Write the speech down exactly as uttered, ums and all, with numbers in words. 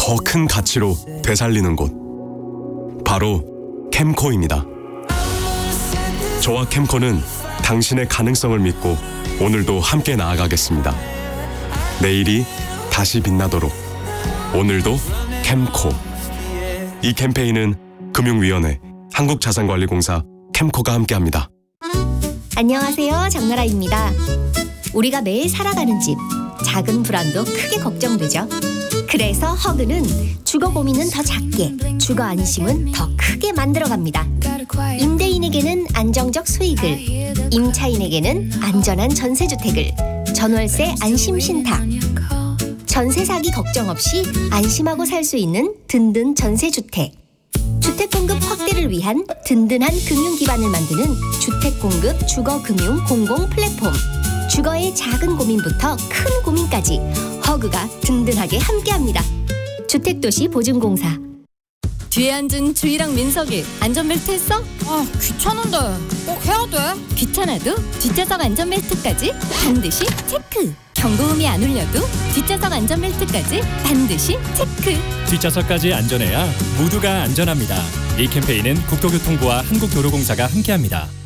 더 큰 가치로 되살리는 곳, 바로 캠코입니다. 저와 캠코는 당신의 가능성을 믿고 오늘도 함께 나아가겠습니다. 내일이 다시 빛나도록 오늘도 캠코. 이 캠페인은 금융위원회, 한국자산관리공사, 캠코가 함께합니다. 안녕하세요, 장나라입니다. 우리가 매일 살아가는 집, 작은 불안도 크게 걱정되죠. 그래서 허그는 주거 고민은 더 작게, 주거 안심은 더 크게 만들어갑니다. 임대인에게는 안정적 수익을, 임차인에게는 안전한 전세주택을, 전월세 안심 신탁, 전세 사기 걱정 없이 안심하고 살 수 있는 든든 전세주택, 주택 공급 확대를 위한 든든한 금융 기반을 만드는 주택 공급 주거 금융 공공 플랫폼. 주거의 작은 고민부터 큰 고민까지 허그가 든든하게 함께합니다. 주택도시 보증공사. 뒤에 앉은 주희랑 민석이 안전벨트 했어? 아, 귀찮은데 꼭 해야 돼? 귀찮아도 뒷좌석 안전벨트까지 반드시 체크. 경고음이 안 울려도 뒷좌석 안전벨트까지 반드시 체크. 뒷좌석까지 안전해야 모두가 안전합니다. 이 캠페인은 국토교통부와 한국도로공사가 함께합니다.